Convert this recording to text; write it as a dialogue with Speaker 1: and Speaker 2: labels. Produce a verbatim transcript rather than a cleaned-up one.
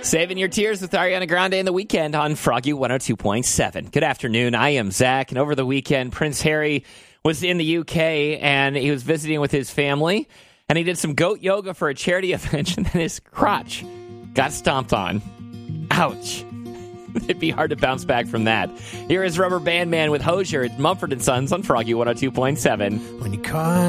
Speaker 1: Saving your tears with Ariana Grande in the weekend on Froggy one oh two point seven. Good afternoon. I am Zach, and over the weekend, Prince Harry was in the U K, and he was visiting with his family, and he did some goat yoga for a charity event, and then his crotch got stomped on. Ouch. It'd be hard to bounce back from that. Here is Rubber Band Man with Hozier at Mumford and Sons on Froggy one oh two point seven.
Speaker 2: When you call